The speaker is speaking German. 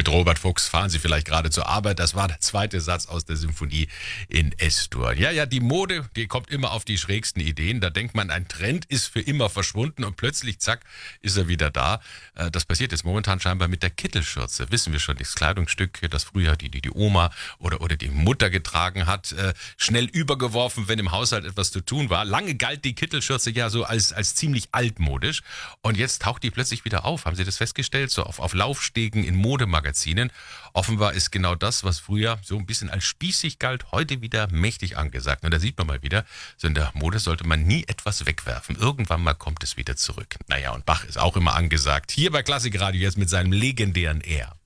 Robert Fuchs, fahren Sie vielleicht gerade zur Arbeit. Das war der zweite Satz aus der Symphonie in S-Dur. Ja, die Mode, die kommt immer auf die schrägsten Ideen. Da denkt man, ein Trend ist für immer verschwunden und plötzlich, zack, ist er wieder da. Das passiert jetzt momentan scheinbar mit der Kittelschürze. Wissen wir schon, das Kleidungsstück, das früher die Oma oder die Mutter getragen hat, schnell übergeworfen, wenn im Haushalt etwas zu tun war. Lange galt die Kittelschürze ja so als ziemlich altmodisch und jetzt taucht die plötzlich wieder auf. Haben Sie das festgestellt? So auf Laufstegen in Modemagazinen. Offenbar ist genau das, was früher so ein bisschen als spießig galt, heute wieder mächtig angesagt. Und da sieht man mal wieder, so in der Mode sollte man nie etwas wegwerfen. Irgendwann mal kommt es wieder zurück. Naja, und Bach ist auch immer angesagt. Hier bei Klassikradio jetzt mit seinem legendären R.